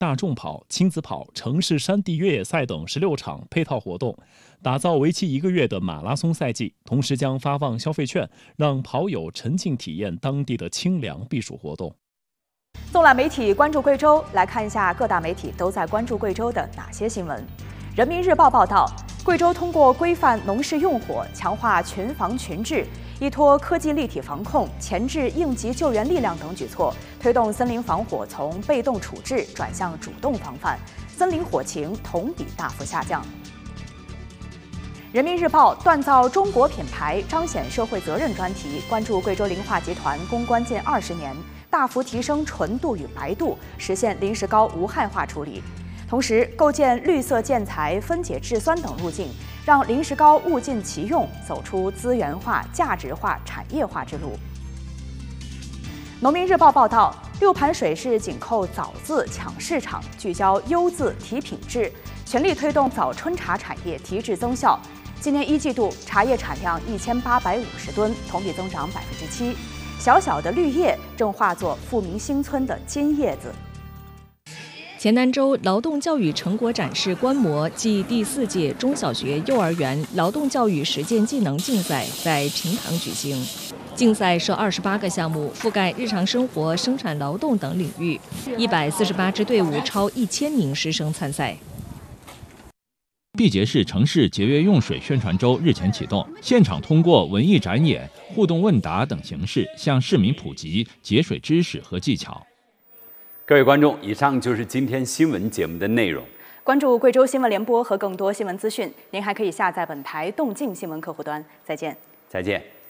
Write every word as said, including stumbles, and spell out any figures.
大众跑、亲子跑、城市山地越野赛等十六场配套活动，打造为期一个月的马拉松赛季。同时将发放消费券，让跑友沉浸体验当地的清凉避暑活动。 纵览媒体关注贵州，来看一下各大媒体都在关注贵州的哪些新闻。人民日报报道，贵州通过规范农事用火，强化群防群治，依托科技立体防控、前置应急救援力量等举措，推动森林防火从被动处置转向主动防范，森林火情同比大幅下降。人民日报锻造中国品牌，彰显社会责任专题关注贵州磷化集团攻关近二十年，大幅提升纯度与白度，实现磷石膏无害化处理。同时，构建绿色建材、分解质酸等路径，让磷石膏物尽其用，走出资源化、价值化、产业化之路。农民日报报道，六盘水是紧扣枣字抢市场，聚焦优字提品质，全力推动枣春茶产业提质增效。今年一季度茶叶产量一千八百五十吨，同比增长百分之七。小小的绿叶正化作富民新村的金叶子。 黔南州劳动教育成果展示观摩暨第四届中小学幼儿园劳动教育实践技能竞赛在平塘举行。竞赛设二十八个项目，覆盖日常生活、生产劳动等领域，一百四十八支队伍，超一千名师生参赛。 毕节市城市节约用水宣传周日前启动，现场通过文艺展演、互动问答等形式，向市民普及节水知识和技巧。 各位观众，以上就是今天新闻节目的内容。 关注贵州新闻联播和更多新闻资讯，您还可以下载本台动静新闻客户端。再见。 再见。